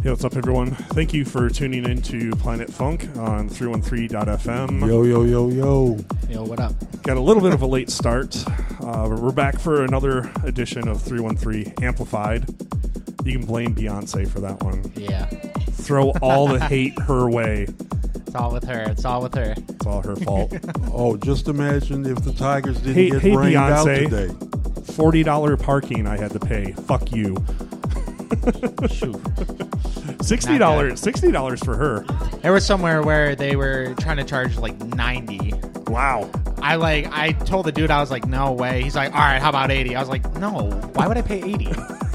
Hey, what's up, everyone? Thank you for tuning in to Planet Funk on 313.fm. Yo, yo, yo, yo. Yo, what up? Got a little bit of a late start. We're back for another edition of 313 Amplified. You can blame Beyonce for that one. Yeah. Throw all the hate her way. It's all with her. It's all with her. It's all her fault. Oh, just imagine if the Tigers didn't Hey, get hey, rained out Beyonce. today. $40 parking I had to pay. Fuck you. Shoot. $60 for her. There was somewhere where they were trying to charge like 90. Wow. I told the dude, I was like, no way. He's like, all right, how about 80? I was like, no. Why would I pay 80?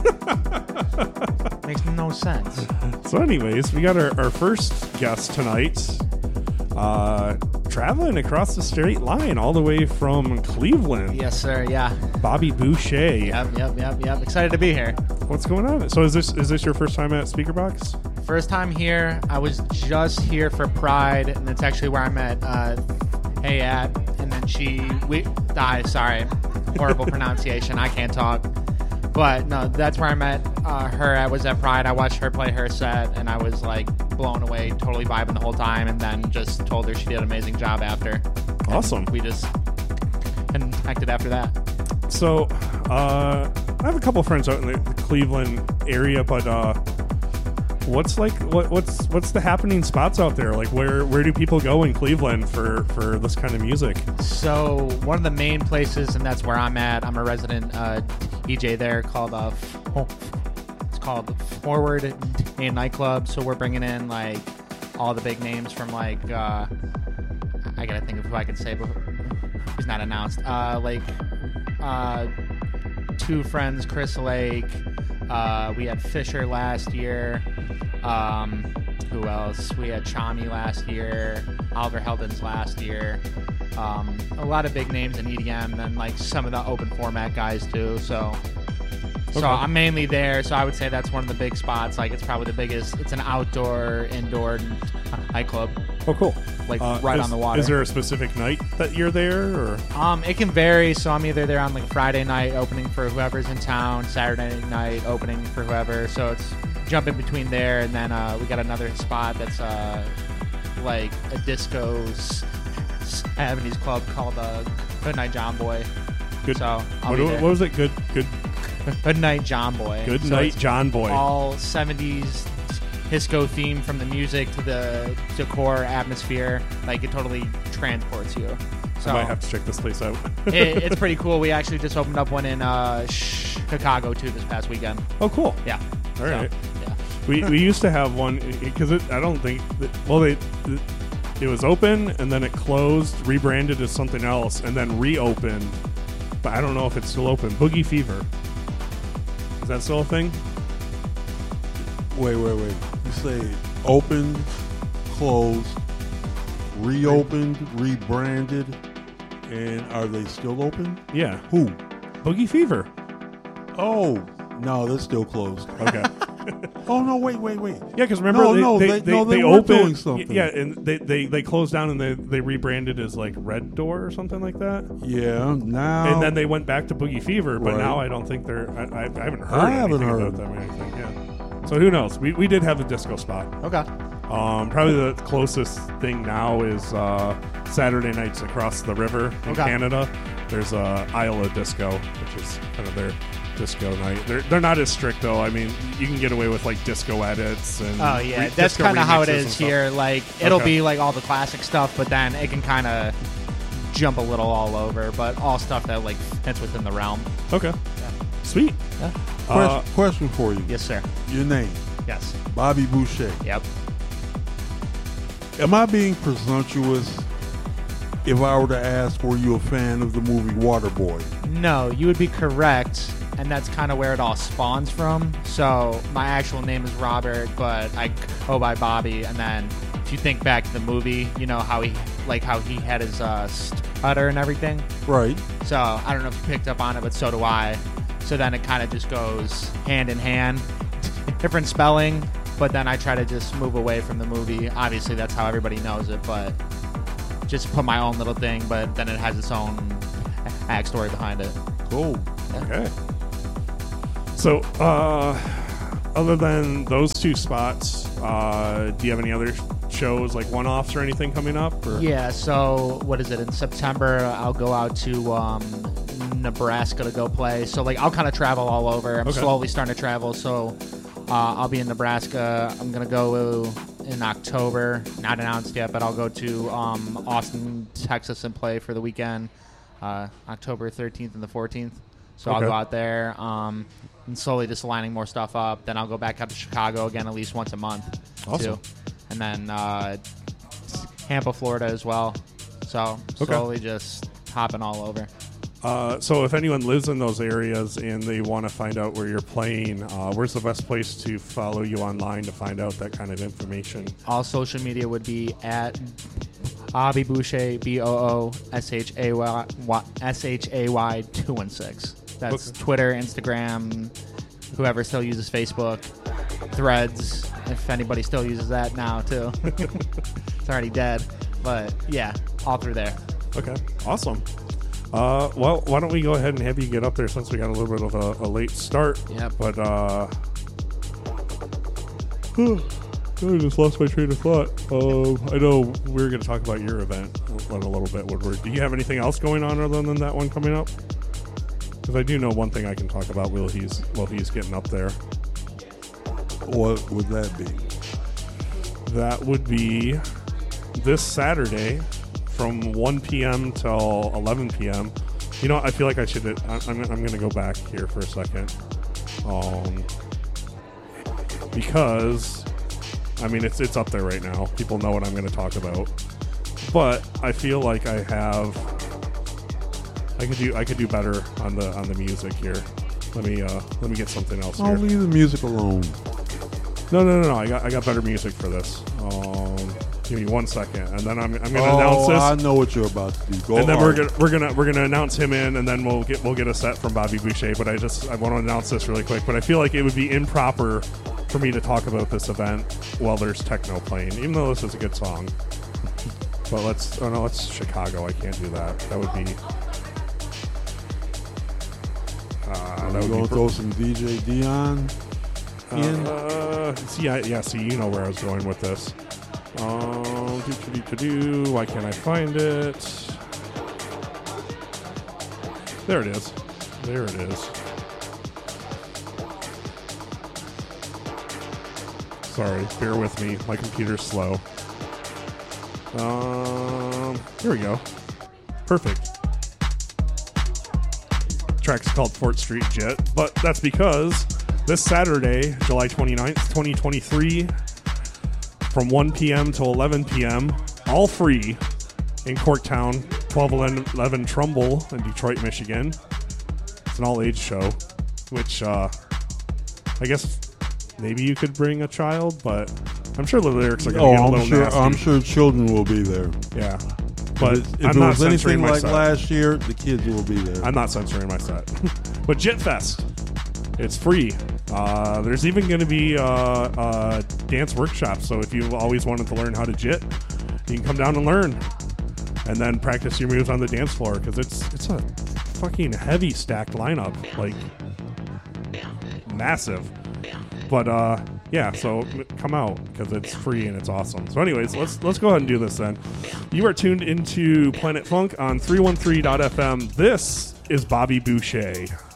Makes no sense. So anyways, we got our first guest tonight. Traveling across the straight line all the way from Cleveland. Yes, sir. Yeah. Bobby Boucher. Yep. Excited to be here. What's going on? So is this your first time at Speakerbox? First time here. I was just here for Pride, and it's actually where I met Hayat, and then sorry, horrible pronunciation. I can't talk. But no, that's where I met her. I was at Pride. I watched her play her set, and I was like blown away, totally vibing the whole time, and then just told her she did an amazing job after. Awesome. And we just connected after that. So I have a couple friends out in the Cleveland area, but what's the happening spots out there? Like where do people go in Cleveland for this kind of music? So one of the main places, and that's where I'm at. I'm a resident DJ there called it's called Forward Day Nightclub. So we're bringing in like all the big names from like I gotta think of who I can say, but who's not announced. Two friends, Chris Lake. We had Fisher last year. Who else? We had Chami last year. Oliver Heldens last year. A lot of big names in EDM, and like some of the open format guys too. So I'm mainly there. So I would say that's one of the big spots. Like it's probably the biggest. It's an indoor nightclub. Oh, cool. Like right on the water. Is there a specific night that you're there, or? It can vary. So I'm either there on like Friday night opening for whoever's in town, Saturday night opening for whoever. So it's jumping between there, and then we got another spot that's like a disco 70s club called Goodnight John Boy. Good. So What was it? Good. Goodnight John Boy. Good So night, it's John Boy. all 70s disco theme, from the music to the decor, atmosphere. Like it totally transports you. So I might have to check this place out. it's pretty cool. We actually just opened up one in Chicago too this past weekend. Oh, cool. Yeah. All right. Yeah. We used to have one because I don't think it was open and then it closed, rebranded as something else, and then reopened. But I don't know if it's still open. Boogie Fever. Is that still a thing? Wait. You say opened, closed, reopened, rebranded, and are they still open? Yeah. Who? Boogie Fever. Oh, no, they're still closed. Okay. Oh, no, wait. Yeah, because remember they were opened, doing something. Yeah, and they closed down and they rebranded as like Red Door or something like that. Yeah, now. And then they went back to Boogie Fever, but Right. now I don't think they're. I haven't heard. I haven't anything heard. about them or anything. Yeah. So who knows? We did have a disco spot. Okay. Probably the closest thing now is Saturday nights across the river in Okay. Canada. There's Isla Disco, which is kind of their disco night. They're not as strict though. I mean, you can get away with like disco edits and Oh yeah, that's disco kind of how it remixes is and stuff. here. Like it'll Okay. be like all the classic stuff, but then it can kind of jump a little all over. But all stuff that like fits within the realm. Okay, Yeah. sweet. Yeah. Question for you. Yes, sir. Your name, Yes. Bobby Boucher. Yep. Am I being presumptuous if I were to ask, were you a fan of the movie Waterboy? No, you would be correct, and that's kind of where it all spawns from. So my actual name is Robert, but I go by Bobby. And then if you think back to the movie, you know how he had his stutter and everything. Right. So I don't know if you picked up on it, but so do I. So then it kind of just goes hand in hand. Different spelling, but then I try to just move away from the movie. Obviously, that's how everybody knows it, but just put my own little thing, but then it has its own backstory behind it. Cool. Okay. So, other than those two spots, do you have any other shows, like one-offs or anything coming up? Or? Yeah, so what is it? In September, I'll go out to Nebraska to go play. So, like, I'll kind of travel all over. I'm slowly starting to travel. So, I'll be in Nebraska. I'm going to go in October. Not announced yet, but I'll go to Austin, Texas and play for the weekend, October 13th and the 14th. So I'll go out there and slowly just lining more stuff up. Then I'll go back up to Chicago again at least once a month. Awesome. Too. And then Tampa, Florida as well. So slowly just hopping all over. So if anyone lives in those areas and they want to find out where you're playing, where's the best place to follow you online to find out that kind of information? All social media would be at Bobby Boucher, BOOSHAY 216. That's Twitter, Instagram, whoever still uses Facebook, Threads, if anybody still uses that now too. It's already dead, but yeah, all through there. Okay, awesome. Well, why don't we go ahead and have you get up there since we got a little bit of a late start. Yep. But I just lost my train of thought. I know we were going to talk about your event in a little bit, Woodward. Do you have anything else going on other than that one coming up? Because I do know one thing I can talk about while he's getting up there. What would that be? That would be this Saturday from 1 p.m. till 11 p.m. You know, I feel like I should. I'm going to go back here for a second, because I mean it's up there right now. People know what I'm going to talk about, but I feel like I could do better on the music here. Let me get something else I'll here. leave the music alone. No. I got better music for this. Give me 1 second, and then I'm going to announce this. I know what you're about to do. Go and then hard. we're gonna announce him in, and then we'll get a set from Bobby Boucher. But I want to announce this really quick. But I feel like it would be improper for me to talk about this event while there's techno playing, even though this is a good song. But it's Chicago. I can't do that. That would be. We're going to throw some DJ Dion in. See, you know where I was going with this. Why can't I find it? There it is. Sorry, bear with me. My computer's slow. Here we go. Perfect. Track's called Fort Street Jet, but that's because this Saturday, July 29th, 2023, from 1 p.m. to 11 p.m., all free in Corktown, 1211 Trumbull in Detroit, Michigan. It's an all-age show, which I guess maybe you could bring a child, but I'm sure the lyrics are going to get a little nasty. I'm sure children will be there. Yeah. But if I'm it not was censoring anything my like set. last year, the kids will be there. I'm not censoring my set. But Jit Fest, it's free. There's even going to be a dance workshop. So if you've always wanted to learn how to jit, you can come down and learn, and then practice your moves on the dance floor, because it's a fucking heavy stacked lineup, like massive. But yeah, so come out because it's free and it's awesome. So anyways, let's go ahead and do this then. You are tuned into Planet Funk on 313.fm. This is Bobby Boucher.